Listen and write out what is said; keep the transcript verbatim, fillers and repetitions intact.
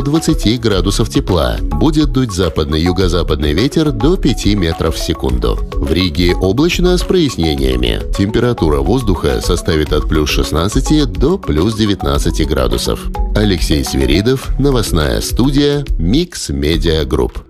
двадцати градусов тепла. Будет дуть западный юго-западный ветер до пяти метров в секунду. В Риге облачно с прояснениями. Температура воздуха составит от плюс шестнадцати до плюс девятнадцати градусов. Алексей Свиридов, новостная студия Mix Media Group.